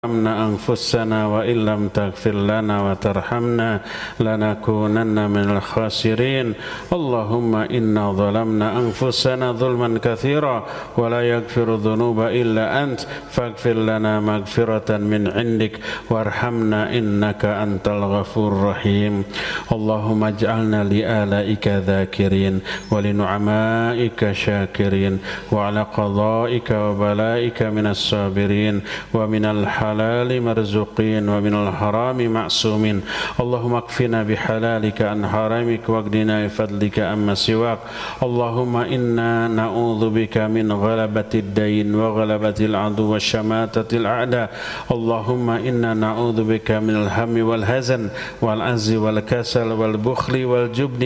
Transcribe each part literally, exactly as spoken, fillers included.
ظلمنا أنفسنا وإن لم تغفر لنا وترحمنا لنكونن من الخاسرين اللهم إنا ظلمنا أنفسنا ظلما كثيرا ولا يغفر الذنوب إلا أنت فاغفر لنا مغفرة من عندك وارحمنا إنك أنت الغفور الرحيم اللهم اجعلنا لآلائك ذاكرين ولنعمائك شاكرين وعلى قضائك وبلائك من الصابرين ومن الحرام الحلال مرزوقين ومن الحرام معصومين اللهم اكفنا بحلالك عن حرامك واغننا بفضلك عما سواك اللهم إنا نعوذ بك من غلبة الدين وغلبة العدو وشماتة الأعداء اللهم إنا نعوذ بك من الهم والحزن والعجز والكسل والبخل والجبن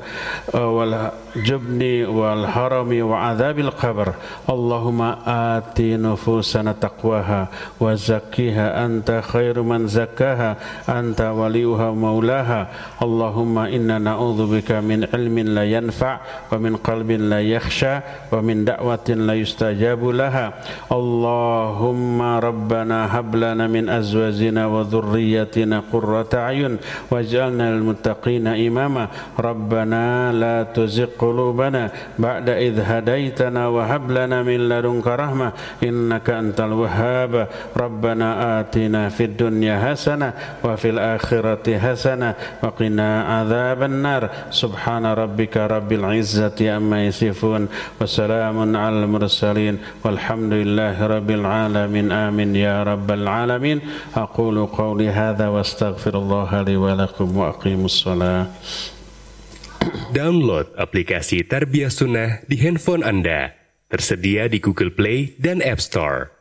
والجبن والهرم وعذاب القبر اللهم آت نفوسنا تقواها وزكها زكيها أنت خير من زكاها أنت وليها مولاها اللهم إنا نعوذ بك من علم لا ينفع ومن قلب لا يخشى ومن دعوة لا يستجاب لها اللهم ربنا هب لنا من أزواجنا وذريتنا قرة أعين واجعلنا للمتقين إماما ربنا لا تزغ قلوبنا بعد إذ هديتنا وهب لنا من لدنك رحمة إنك أنت الوهاب ربنا ربنا آتنا في الدنيا حسنة وفي الآخرة حسنة وقنا عذاب النار سبحان ربك رب العزة عما يصفون وسلام على المرسلين والحمد لله رب العالمين آمين يا رب العالمين أقول قولي هذا واستغفر الله لي ولكم وأقيموا الصلاة. Download aplikasi Tarbiyah Sunnah di handphone Anda. Tersedia di Google Play dan App Store.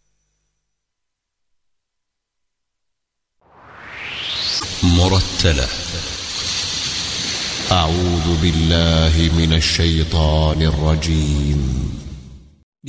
مرتلة. أعوذ بالله من الشيطان الرجيم.